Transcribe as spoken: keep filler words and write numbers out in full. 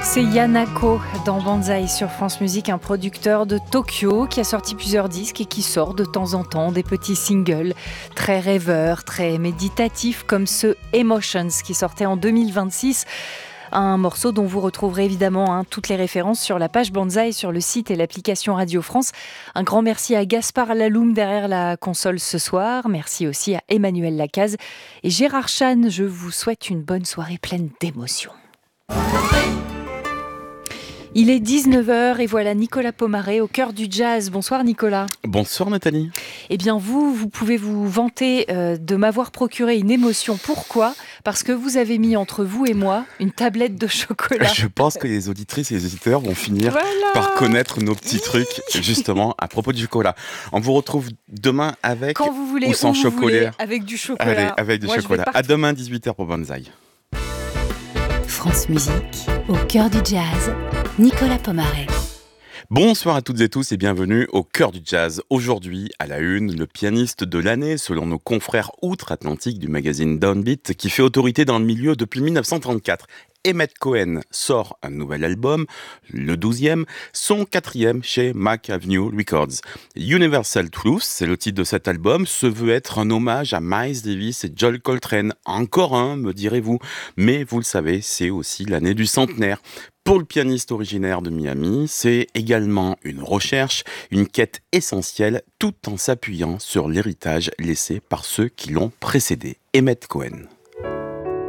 C'est Yanako dans Banzai sur France Musique, un producteur de Tokyo qui a sorti plusieurs disques et qui sort de temps en temps des petits singles très rêveurs, très méditatifs comme ce Emotions qui sortait en deux mille vingt-six. Un morceau dont vous retrouverez évidemment hein, toutes les références sur la page Banzai, sur le site et l'application Radio France. Un grand merci à Gaspard Laloum derrière la console ce soir. Merci aussi à Emmanuel Lacaze et Gérard Chan. Je vous souhaite une bonne soirée pleine d'émotions. Il est dix-neuf heures et voilà Nicolas Pomaré au cœur du jazz. Bonsoir Nicolas. Bonsoir Nathalie. Eh bien vous, vous pouvez vous vanter euh, de m'avoir procuré une émotion. Pourquoi ? Parce que vous avez mis entre vous et moi une tablette de chocolat. Je pense que les auditrices et les auditeurs vont finir voilà. par connaître nos petits trucs justement à propos du chocolat. On vous retrouve demain avec Quand vous voulez, ou sans où vous chocolat. voulez, avec du chocolat. Allez, avec du moi, chocolat. À demain dix-huit heures pour Banzai. France Musique, au cœur du jazz, Nicolas Pomaré. Bonsoir à toutes et tous et bienvenue au cœur du jazz. Aujourd'hui, à la une, le pianiste de l'année selon nos confrères outre-Atlantique du magazine Downbeat qui fait autorité dans le milieu depuis dix-neuf cent trente-quatre. Emmett Cohen sort un nouvel album, le douzième, son quatrième chez Mack Avenue Records. Universal Truth, c'est le titre de cet album, se veut être un hommage à Miles Davis et John Coltrane. Encore un, me direz-vous, mais vous le savez, c'est aussi l'année du centenaire. Pour le pianiste originaire de Miami, c'est également une recherche, une quête essentielle, tout en s'appuyant sur l'héritage laissé par ceux qui l'ont précédé. Emmett Cohen.